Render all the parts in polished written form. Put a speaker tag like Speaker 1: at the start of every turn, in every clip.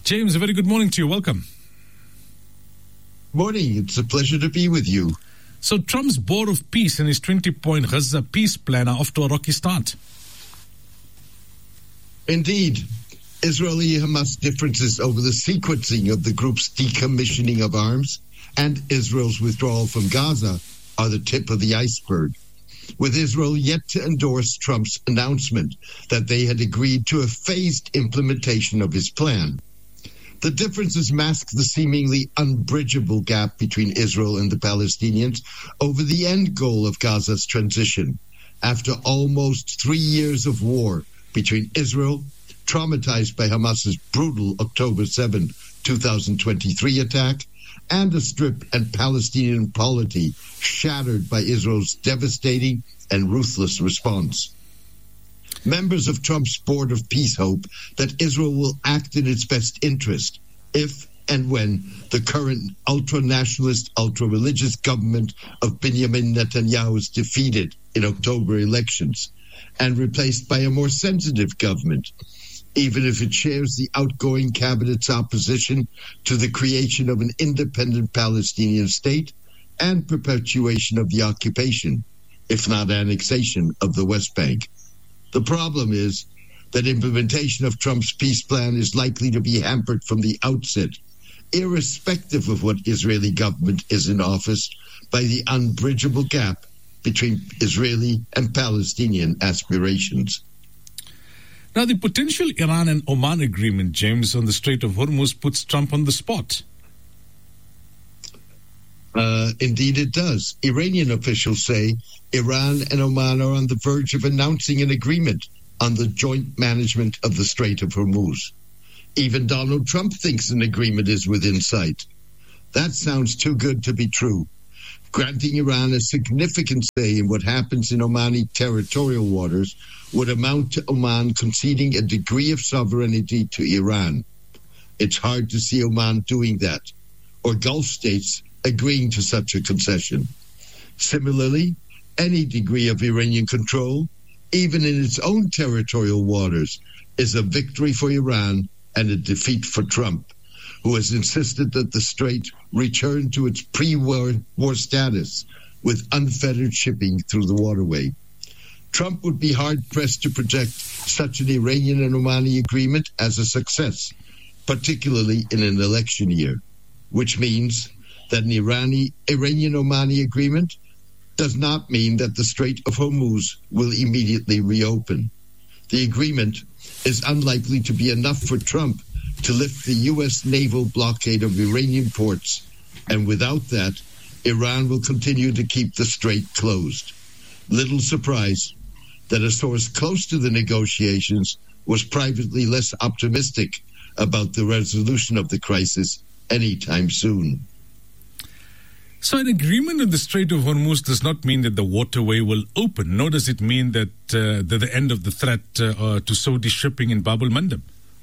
Speaker 1: James, a very good morning to you. Welcome.
Speaker 2: Morning. It's a pleasure to be with you.
Speaker 1: So Trump's Board of Peace and his 20-point Gaza peace plan are off to a rocky start.
Speaker 2: Indeed. Israeli-Hamas differences over the sequencing of the group's decommissioning of arms and Israel's withdrawal from Gaza are the tip of the iceberg, with Israel yet to endorse Trump's announcement that they had agreed to a phased implementation of his plan. The differences mask the seemingly unbridgeable gap between Israel and the Palestinians over the end goal of Gaza's transition, after almost 3 years of war between Israel, traumatized by Hamas's brutal October 7, 2023 attack, and a Strip and Palestinian polity shattered by Israel's devastating and ruthless response. Members of Trump's Board of Peace hope that Israel will act in its best interest if and when the current ultra-nationalist, ultra-religious government of Benjamin Netanyahu is defeated in October elections and replaced by a more sensitive government, even if it shares the outgoing cabinet's opposition to the creation of an independent Palestinian state and perpetuation of the occupation, if not annexation, of the West Bank. The problem is that implementation of Trump's peace plan is likely to be hampered from the outset, irrespective of what Israeli government is in office, by the unbridgeable gap between Israeli and Palestinian aspirations.
Speaker 1: Now, the potential Iran and Oman agreement, James, on the Strait of Hormuz puts Trump on the spot.
Speaker 2: Indeed it does. Iranian officials say Iran and Oman are on the verge of announcing an agreement on the joint management of the Strait of Hormuz. Even Donald Trump thinks an agreement is within sight. That sounds too good to be true. Granting Iran a significant say in what happens in Omani territorial waters would amount to Oman conceding a degree of sovereignty to Iran. It's hard to see Oman doing that, or Gulf states agreeing to such a concession. Similarly, any degree of Iranian control, even in its own territorial waters, is a victory for Iran and a defeat for Trump, who has insisted that the strait return to its pre-war status with unfettered shipping through the waterway. Trump would be hard-pressed to project such an Iranian and Omani agreement as a success, particularly in an election year, which means that an Iranian-Omani agreement does not mean that the Strait of Hormuz will immediately reopen. The agreement is unlikely to be enough for Trump to lift the U.S. naval blockade of Iranian ports, and without that, Iran will continue to keep the strait closed. Little surprise that a source close to the negotiations was privately less optimistic about the resolution of the crisis anytime soon.
Speaker 1: So an agreement on the Strait of Hormuz does not mean that the waterway will open, nor does it mean that the end of the threat to Saudi shipping in Bab el-Mandab.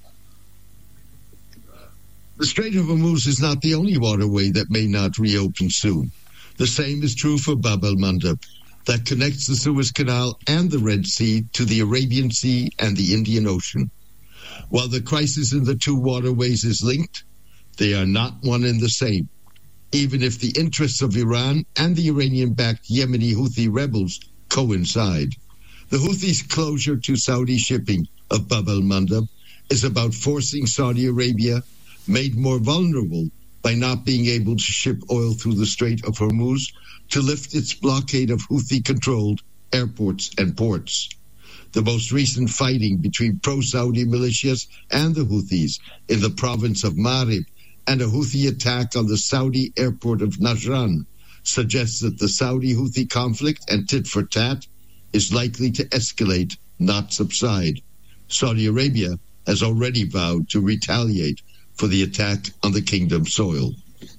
Speaker 2: The Strait of Hormuz is not the only waterway that may not reopen soon. The same is true for Bab el-Mandab, that connects the Suez Canal and the Red Sea to the Arabian Sea and the Indian Ocean. While the crisis in the two waterways is linked, they are not one and the same, even if the interests of Iran and the Iranian-backed Yemeni Houthi rebels coincide. The Houthis' closure to Saudi shipping of Bab el-Mandab is about forcing Saudi Arabia, made more vulnerable by not being able to ship oil through the Strait of Hormuz, to lift its blockade of Houthi-controlled airports and ports. The most recent fighting between pro-Saudi militias and the Houthis in the province of Marib and a Houthi attack on the Saudi airport of Najran suggests that the Saudi-Houthi conflict and tit-for-tat is likely to escalate, not subside. Saudi Arabia has already vowed to retaliate for the attack on the kingdom's soil.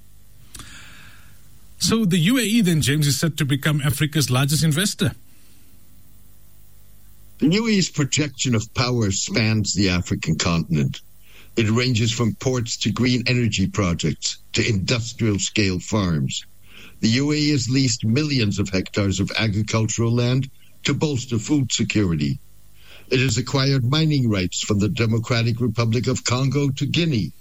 Speaker 1: So the UAE then, James, is set to become Africa's largest investor.
Speaker 2: The UAE's projection of power spans the African continent. It ranges from ports to green energy projects to industrial-scale farms. The UAE has leased millions of hectares of agricultural land to bolster food security. It has acquired mining rights from the Democratic Republic of Congo to Guinea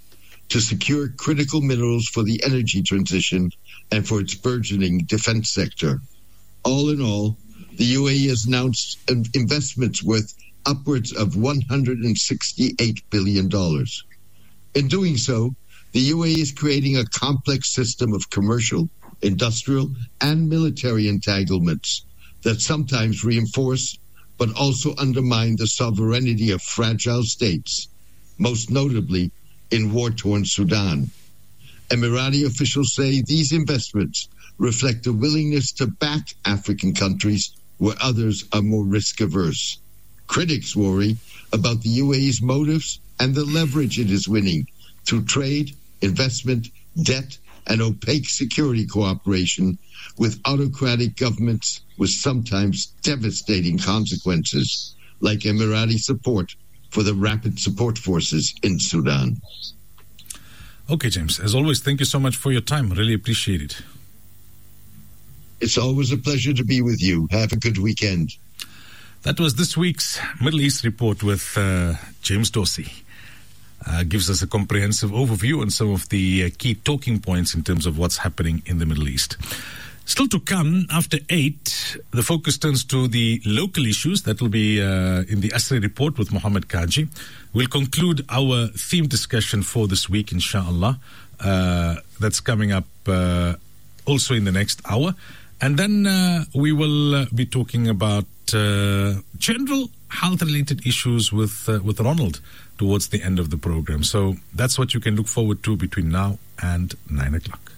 Speaker 2: to secure critical minerals for the energy transition and for its burgeoning defense sector. All in all, the UAE has announced investments worth upwards of $168 billion. In doing so, the UAE is creating a complex system of commercial, industrial, and military entanglements that sometimes reinforce but also undermine the sovereignty of fragile states, most notably in war-torn Sudan. Emirati officials say these investments reflect a willingness to back African countries where others are more risk-averse. Critics worry about the UAE's motives and the leverage it is winning through trade, investment, debt, and opaque security cooperation with autocratic governments with sometimes devastating consequences, like Emirati support for the Rapid Support Forces in Sudan.
Speaker 1: Okay, James, as always, thank you so much for your time. Really appreciate it.
Speaker 2: It's always a pleasure to be with you. Have a good weekend.
Speaker 1: That was this week's Middle East Report with James Dorsey. Gives us a comprehensive overview on some of the key talking points in terms of what's happening in the Middle East. Still to come, after 8, the focus turns to the local issues. That will be in the Asri Report with Mohammed Kaji. We'll conclude our theme discussion for this week, inshallah. That's coming up also in the next hour. And then we will be talking about general health-related issues with Ronald towards the end of the program. So that's what you can look forward to between now and 9 o'clock.